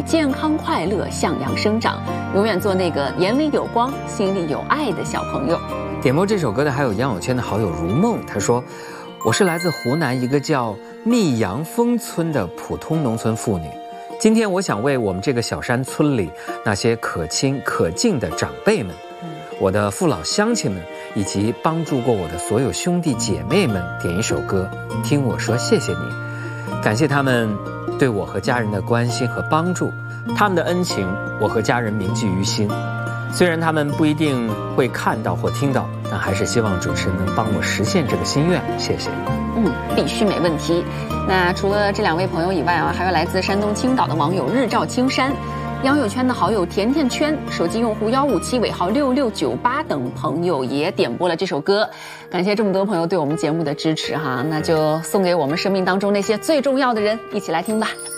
健康快乐，向阳生长，永远做那个眼里有光、心里有爱的小朋友。 点播这首歌的还有杨友圈的好友如梦，他说：“我是来自湖南一个叫密阳峰村的普通农村妇女。今天我想为我们这个小山村里那些可亲可敬的长辈们，我的父老乡亲们，以及帮助过我的所有兄弟姐妹们点一首歌，听我说谢谢你，感谢他们对我和家人的关心和帮助，他们的恩情我和家人铭记于心。虽然他们不一定会看到或听到，但还是希望主持人能帮我实现这个心愿，谢谢。” 必须没问题。那除了这2位朋友以外啊，还有来自山东青岛的网友日照青山，杨友圈的好友甜甜圈，手机用户157尾号6698等朋友也点播了这首歌。感谢这么多朋友对我们节目的支持哈，那就送给我们生命当中那些最重要的人，一起来听吧。